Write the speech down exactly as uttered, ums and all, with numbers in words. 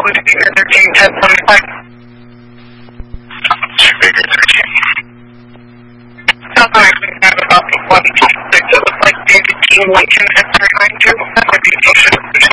with figure thirteen, ten twenty-five. Figure thirteen. South American have about one twenty-six. It looks like David King Lincoln is behind you. Reputation.